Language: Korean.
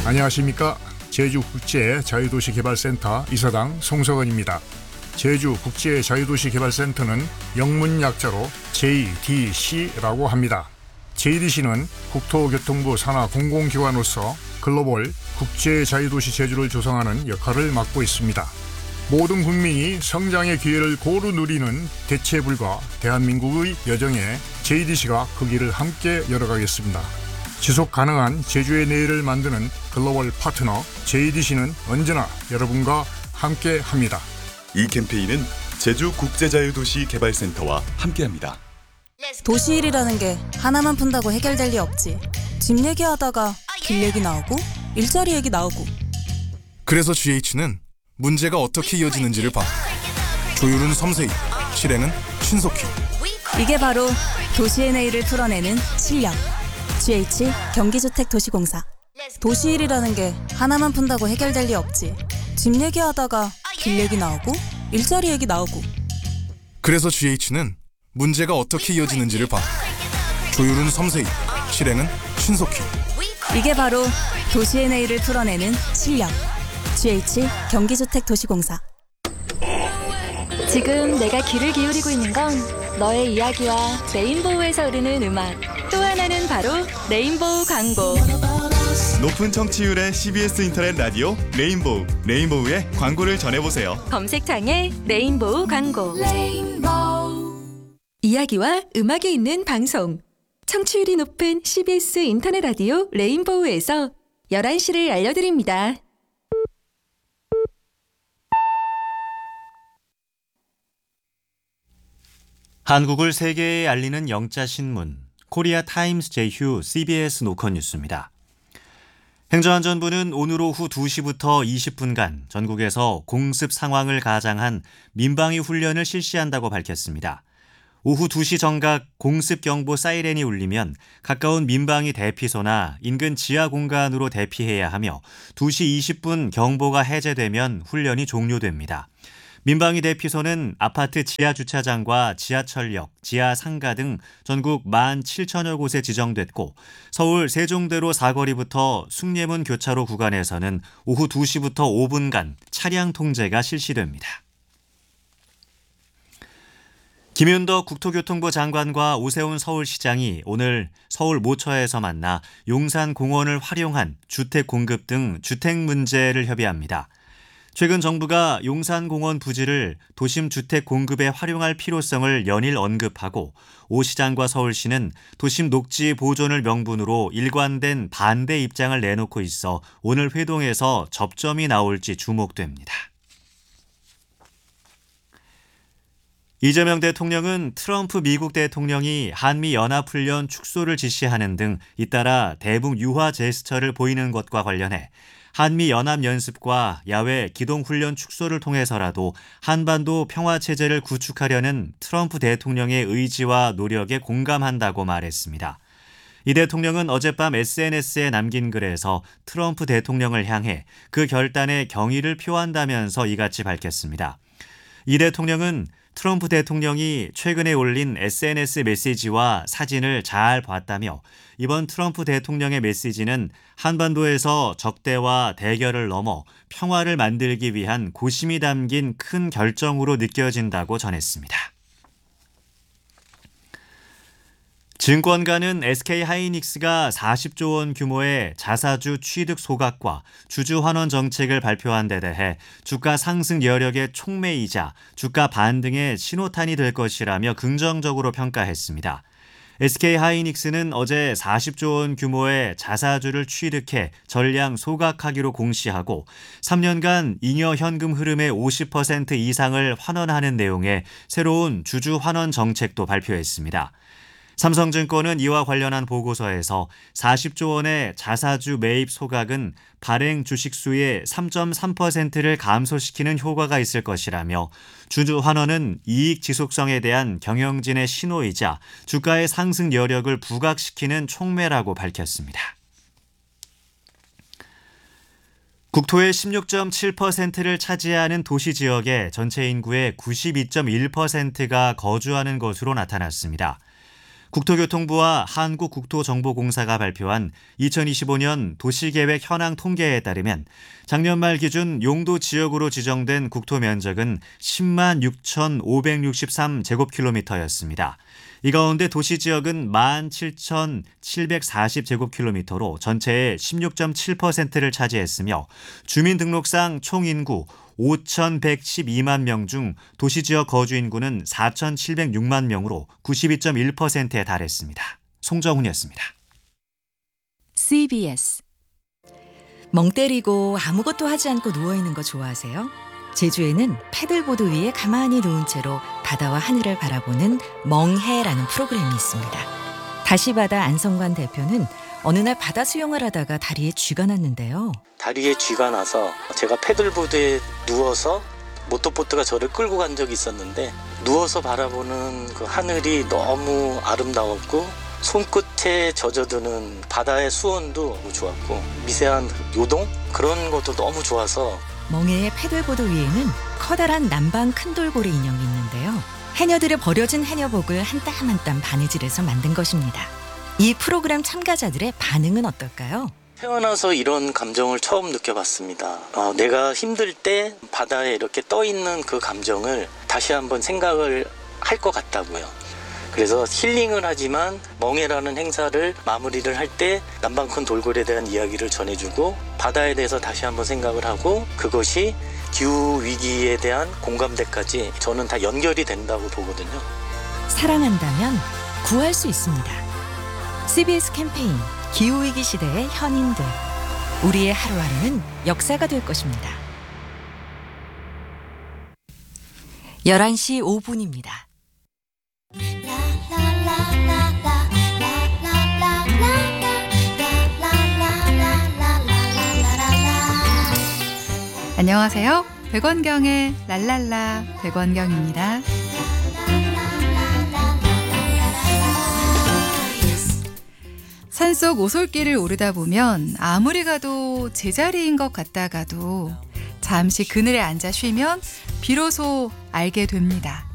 안녕하십니까. 제주국제자유도시개발센터 이사장 송석원입니다. 제주국제자유도시개발센터는 영문 약자로 JDC라고 합니다. JDC는 국토교통부 산하 공공기관으로서 글로벌 국제자유도시 제주를 조성하는 역할을 맡고 있습니다. 모든 국민이 성장의 기회를 고루 누리는 대체불가 대한민국의 여정에 JDC가 그 길을 함께 열어가겠습니다. 지속 가능한 제주의 내일을 만드는 글로벌 파트너 JDC는 언제나 여러분과 함께 합니다. 이 캠페인은 제주국제자유도시개발센터와 함께합니다. 도시 일이라는 게 하나만 푼다고 해결될 리 없지. 집 얘기하다가 길 얘기 나오고 일자리 얘기 나오고. 그래서 GH는 문제가 어떻게 이어지는지를 봐. 조율은 섬세히, 실행은 신속히. 이게 바로 도시의 내일을 풀어내는 실력. GH 경기주택도시공사. 도시 일이라는 게 하나만 푼다고 해결될 리 없지. 집 얘기하다가 길 얘기 나오고 일자리 얘기 나오고. 그래서 GH는 문제가 어떻게 이어지는지를 봐. 조율은 섬세히, 실행은 신속히. 이게 바로 도시의 내일을 풀어내는 실력. GH 경기주택도시공사. 지금 내가 귀를 기울이고 있는 건 너의 이야기와 레인보우에서 흐르는 음악, 또 하나는 바로 레인보우 광고. 높은 청취율의 CBS 인터넷 라디오 레인보우의 광고를 전해보세요. 검색창에 레인보우 광고. 이야기와 음악이 있는 방송, 청취율이 높은 CBS 인터넷 라디오 레인보우에서 11시를 알려드립니다. 한국을 세계에 알리는 영자신문 코리아 타임스 제휴 CBS 노컷 뉴스입니다. 행정안전부는 오늘 오후 2시부터 20분간 전국에서 공습 상황을 가장한 민방위 훈련을 실시한다고 밝혔습니다. 오후 2시 정각 공습경보 사이렌이 울리면 가까운 민방위 대피소나 인근 지하 공간으로 대피해야 하며 2시 20분 경보가 해제되면 훈련이 종료됩니다. 민방위 대피소는 아파트 지하 주차장과 지하철역, 지하 상가 등 전국 17,000여 곳에 지정됐고 서울 세종대로 사거리부터 숭례문 교차로 구간에서는 오후 2시부터 5분간 차량 통제가 실시됩니다. 김윤덕 국토교통부 장관과 오세훈 서울시장이 오늘 서울 모처에서 만나 용산공원을 활용한 주택 공급 등 주택 문제를 협의합니다. 최근 정부가 용산공원 부지를 도심 주택 공급에 활용할 필요성을 연일 언급하고 오 시장과 서울시는 도심 녹지 보존을 명분으로 일관된 반대 입장을 내놓고 있어 오늘 회동에서 접점이 나올지 주목됩니다. 이재명 대통령은 트럼프 미국 대통령이 한미연합훈련 축소를 지시하는 등 잇따라 대북 유화 제스처를 보이는 것과 관련해 한미연합연습과 야외 기동훈련 축소를 통해서라도 한반도 평화체제를 구축하려는 트럼프 대통령의 의지와 노력에 공감한다고 말했습니다. 이 대통령은 어젯밤 SNS에 남긴 글에서 트럼프 대통령을 향해 그 결단에 경의를 표한다면서 이같이 밝혔습니다. 이 대통령은 트럼프 대통령이 최근에 올린 SNS 메시지와 사진을 잘 봤다며 이번 트럼프 대통령의 메시지는 한반도에서 적대와 대결을 넘어 평화를 만들기 위한 고심이 담긴 큰 결정으로 느껴진다고 전했습니다. 증권가는 SK하이닉스가 40조 원 규모의 자사주 취득 소각과 주주 환원 정책을 발표한 데 대해 주가 상승 여력의 촉매이자 주가 반등의 신호탄이 될 것이라며 긍정적으로 평가했습니다. SK하이닉스는 어제 40조 원 규모의 자사주를 취득해 전량 소각하기로 공시하고 3년간 잉여 현금 흐름의 50% 이상을 환원하는 내용의 새로운 주주 환원 정책도 발표했습니다. 삼성증권은 이와 관련한 보고서에서 40조 원의 자사주 매입 소각은 발행 주식수의 3.3%를 감소시키는 효과가 있을 것이라며 주주 환원은 이익 지속성에 대한 경영진의 신호이자 주가의 상승 여력을 부각시키는 촉매라고 밝혔습니다. 국토의 16.7%를 차지하는 도시 지역의 전체 인구의 92.1%가 거주하는 것으로 나타났습니다. 국토교통부와 한국국토정보공사가 발표한 2025년 도시계획 현황 통계에 따르면 작년 말 기준 용도 지역으로 지정된 국토 면적은 10만 6,563제곱킬로미터였습니다. 이 가운데 도시지역은 17,740제곱킬로미터로 전체의 16.7%를 차지했으며 주민등록상 총인구 5,112만 명 중 도시지역 거주인구는 4,706만 명으로 92.1%에 달했습니다. 송정훈이었습니다. CBS 멍 때리고 아무것도 하지 않고 누워있는 거 좋아하세요? 제주에는 패들보드 위에 가만히 누운 채로 바다와 하늘을 바라보는 멍해라는 프로그램이 있습니다. 다시바다 안성관 대표는 어느 날 바다 수영을 하다가 다리에 쥐가 났는데요. 다리에 쥐가 나서 제가 패들보드에 누워서 모터보트가 저를 끌고 간 적이 있었는데 누워서 바라보는 그 하늘이 너무 아름다웠고 손끝에 젖어드는 바다의 수온도 너무 좋았고 미세한 요동? 그런 것도 너무 좋아서 멍해의 패들보드 위에는 커다란 남방 큰돌고래 인형이 있는데요. 해녀들의 버려진 해녀복을 한 땀 한 땀 바느질해서 만든 것입니다. 이 프로그램 참가자들의 반응은 어떨까요? 태어나서 이런 감정을 처음 느껴봤습니다. 내가 힘들 때 바다에 이렇게 떠있는 그 감정을 다시 한번 생각을 할 것 같다고요. 그래서 힐링을 하지만 멍해라는 행사를 마무리를 할 때 남방 큰 돌고래에 대한 이야기를 전해주고 바다에 대해서 다시 한번 생각을 하고 그것이 기후위기에 대한 공감대까지 저는 다 연결이 된다고 보거든요. 사랑한다면 구할 수 있습니다. CBS 캠페인 기후위기 시대의 현인들. 우리의 하루하루는 역사가 될 것입니다. 11시 5분입니다. 안녕하세요. 백원경의 랄랄라 백원경입니다. 산속 오솔길을 오르다 보면 아무리 가도 제자리인 것 같다가도 잠시 그늘에 앉아 쉬면 비로소 알게 됩니다.